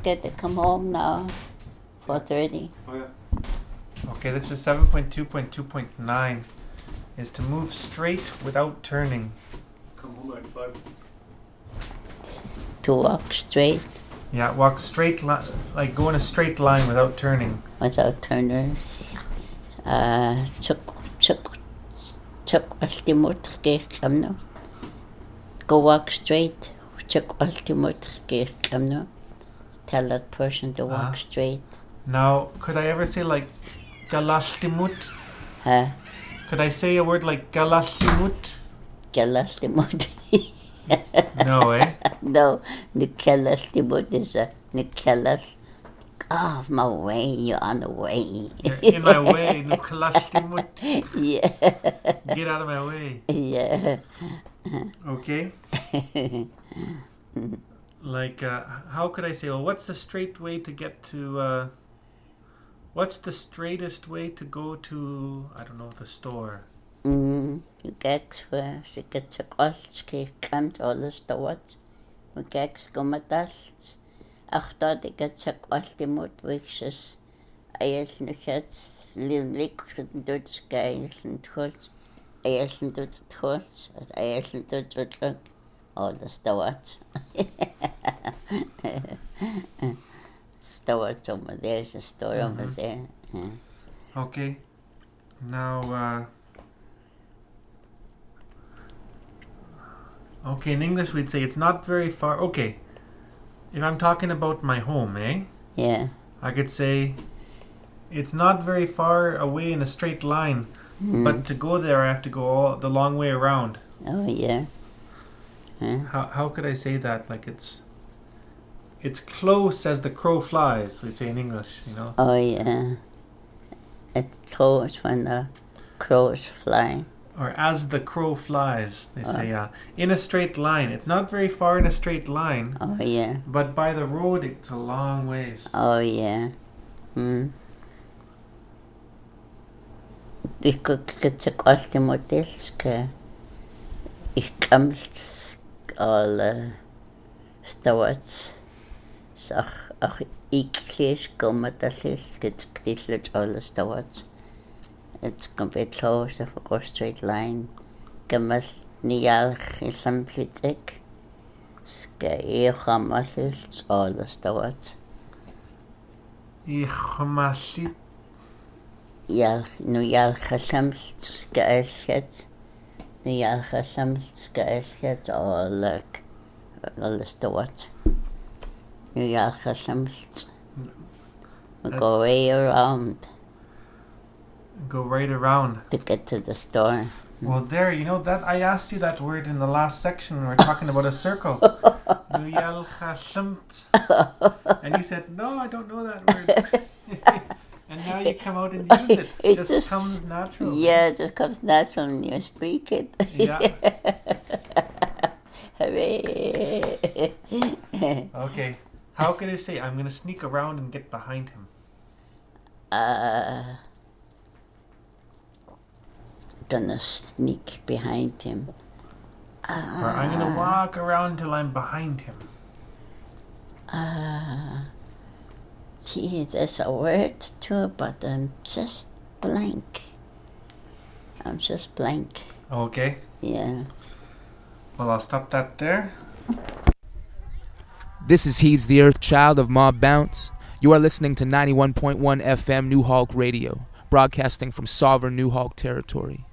scared to come home now. 4:30. Oh yeah. Okay, this is 7.2.2.9 is to move straight without turning. Come home at 5. To walk straight Yeah, walk straight like go in a straight line without turning. without turners. Chuck ultimate no. Go walk straight. Chuck ultimate no. Tell that person to walk straight. Now, could I ever say like galastimut? Huh? Could I say a word like galastimut? Galastimut. No, eh? No, Nukelastimut is a Nukelas. Off my way, you're on the way. You're in my way, galastimut. Yeah. Get out of my way. Yeah. Okay. Like, how could I say? Well, what's the straight way to get to? What's the straightest way to go to? I don't know, the store. You get where she gets a kostski klemt alles dort. We get skummetast. Ach dort ik get a kostimut wixes. Ayes nu gets lik doet skies and tools. Ayes and doet tools. Ayes and doet look. Alles dort. Store over there's a store over there. Yeah. Okay. Now, okay, in English we'd say it's not very far. Okay. If I'm talking about my home, eh? Yeah. I could say it's not very far away in a straight line, but to go there I have to go the long way around. Oh yeah. How could I say that? Like it's close as the crow flies, we'd say in English, you know? Oh yeah. It's close when the crows fly. Or as the crow flies, they say, in a straight line. It's not very far in a straight line. Oh yeah. But by the road, it's a long ways. Oh yeah. Ik get a kostimotelske. Ik komt al stawats. Ach ik lees komen dat is get all stawats. It's complete close of a straight line. Gamas nialch is some plitek. Ska gamas is all the stawats. Ich mashi. Nu jalchasams skaelchet. Nu jalchasams skaelchet all the stawats. Nu jalchasams. We go way around. Go right around to get to the store. Well, there, you know that I asked you that word in the last section when we were talking about a circle. And you said, no, I don't know that word. And now you come out and use it. It just comes natural. Yeah, it just comes natural when you speak it. Yeah. Hooray. Okay. How can I say, I'm going to sneak around and get behind him? Gonna sneak behind him. Or I'm going to walk around till I'm behind him. Gee, there's a word to it, but I'm just blank. Okay. Yeah. Well, I'll stop that there. This is Heaves the Earth Child of Mob Bounce. You are listening to 91.1 FM New Hawk Radio, broadcasting from sovereign New Hawk territory.